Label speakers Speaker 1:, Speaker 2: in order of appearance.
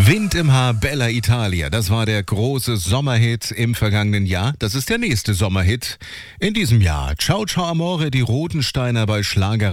Speaker 1: Wind im Haar, Bella Italia. Das war der große Sommerhit im vergangenen Jahr. Das ist der nächste Sommerhit in diesem Jahr. Ciao, ciao, amore, die Rotensteiner bei Schlager